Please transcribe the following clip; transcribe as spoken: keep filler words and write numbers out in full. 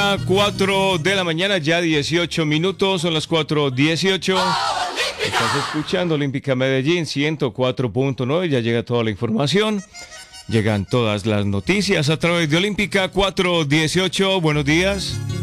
Olímpica, cuatro de la mañana, ya dieciocho minutos, son las cuatro dieciocho. Estás escuchando Olímpica Medellín ciento cuatro punto nueve, ya llega toda la información. Llegan todas las noticias a través de Olímpica cuatro dieciocho. Buenos días.